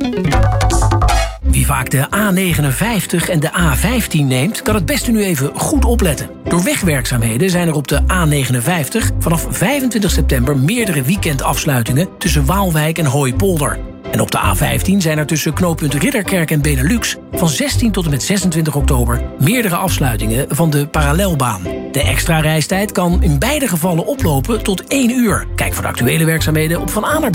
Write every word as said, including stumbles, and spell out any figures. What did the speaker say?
Wie vaak de A negenenvijftig en de A vijftien neemt, kan het beste nu even goed opletten. Door wegwerkzaamheden zijn er op de A negenenvijftig vanaf vijfentwintig september meerdere weekendafsluitingen tussen Waalwijk en Hooipolder. En op de A vijftien zijn er tussen knooppunt Ridderkerk en Benelux van zestien tot en met zesentwintig oktober meerdere afsluitingen van de parallelbaan. De extra reistijd kan in beide gevallen oplopen tot één uur. Kijk voor de actuele werkzaamheden op Van A naar B.